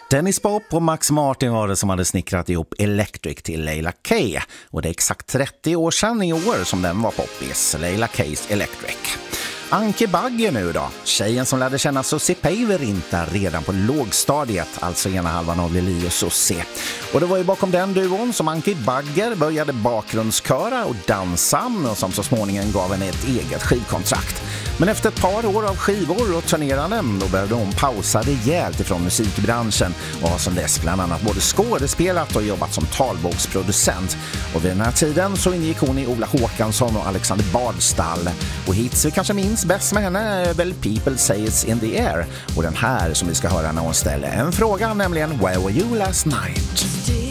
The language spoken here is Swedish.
Dennis Pop och Max Martin var det som hade snickrat ihop Electric till Leila K. Och det är exakt 30 år sedan i år som den var poppis, Leila K's Electric. Anke Bagger nu då, tjejen som lärde känna Susie Päivärinta redan på lågstadiet, alltså ena halvan av Lili och Susie. Och det var ju bakom den duon som Anke Bagger började bakgrundsköra och dansa och som så småningom gav henne ett eget skivkontrakt. Men efter ett par år av skivor och turnerande då började hon pausa rejält ifrån musikbranschen och har som dess bland annat både skådespelat och jobbat som talboksproducent. Och vid den här tiden så ingick hon i Ola Håkansson och Alexander Bardstall. Och hits vi kanske minns bäst med henne är väl People Say It's In The Air och den här som vi ska höra när hon ställer en fråga, nämligen Where Were You Last Night?